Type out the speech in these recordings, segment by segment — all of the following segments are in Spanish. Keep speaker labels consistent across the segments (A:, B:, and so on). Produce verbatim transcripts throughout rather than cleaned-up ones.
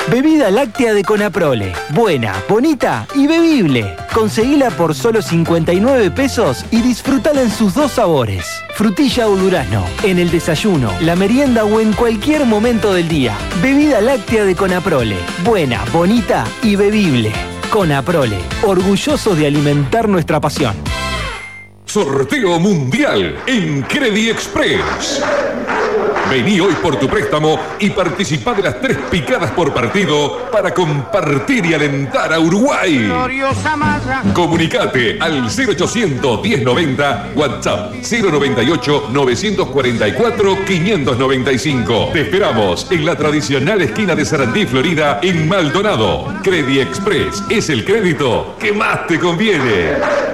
A: Bebida láctea de Conaprole. Buena, bonita y bebible. Conseguila por solo cincuenta y nueve pesos y disfrutala en sus dos sabores. Frutilla o durazno. En el desayuno, la merienda o en cualquier momento del día. Bebida láctea de Conaprole. Buena, bonita y bebible. Conaprole. Orgulloso de alimentar nuestra pasión.
B: Sorteo mundial en Credit Express. Vení hoy por tu préstamo y participá de las tres picadas por partido para compartir y alentar a Uruguay. Comunicate al cero ochocientos, diez noventa, WhatsApp cero noventa y ocho, novecientos cuarenta y cuatro, quinientos noventa y cinco. Te esperamos en la tradicional esquina de Sarandí, Florida, en Maldonado. Credit Express es el crédito que más te conviene.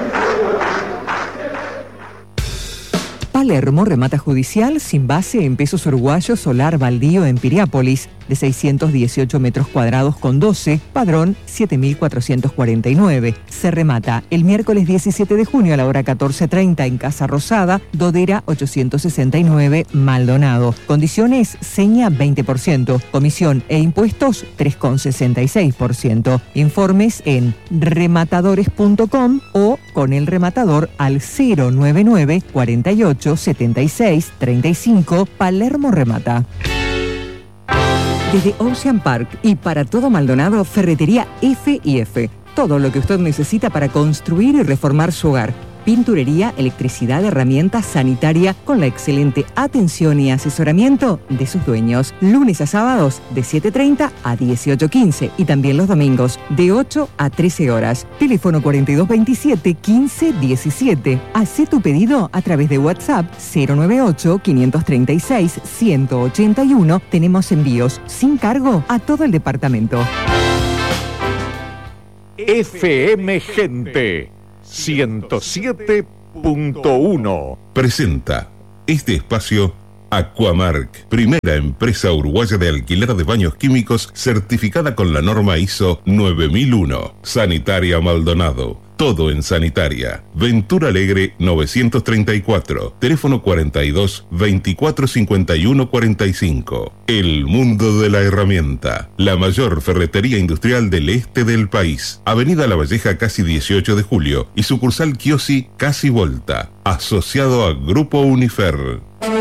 C: Palermo remata judicial sin base en pesos uruguayos, solar baldío en Piriápolis, de seiscientos dieciocho metros cuadrados con doce, padrón siete mil cuatrocientos cuarenta y nueve. Se remata el miércoles diecisiete de junio a la hora catorce treinta en Casa Rosada, Dodera ochocientos sesenta y nueve, Maldonado. Condiciones: seña veinte por ciento, comisión e impuestos tres coma sesenta y seis por ciento. Informes en rematadores punto com o con el rematador al cero noventa y nueve, cuarenta y ocho, setenta y seis, treinta y cinco. Palermo remata. Desde Ocean Park y para todo Maldonado, Ferretería F y F. Todo lo que usted necesita para construir y reformar su hogar. Pinturería, electricidad, herramientas, sanitaria, con la excelente atención y asesoramiento de sus dueños. Lunes a sábados de siete treinta a dieciocho quince y también los domingos de ocho a trece horas. Teléfono cuarenta y dos veintisiete, quince diecisiete. Hacé tu pedido a través de WhatsApp cero noventa y ocho, quinientos treinta y seis, ciento ochenta y uno. Tenemos envíos sin cargo a todo el departamento.
D: F M Gente ciento siete punto uno
E: presenta este espacio Aquamark, primera empresa uruguaya de alquiler de baños químicos certificada con la norma I S O nueve mil uno. Sanitaria Maldonado. Todo en sanitaria. Ventura Alegre novecientos treinta y cuatro. Teléfono cuarenta y dos, veinticuatro cincuenta y uno, cuarenta y cinco. El mundo de la herramienta. La mayor ferretería industrial del este del país. Avenida La Valleja, casi dieciocho de julio. Y sucursal Kiosi, casi Volta. Asociado a Grupo Unifer.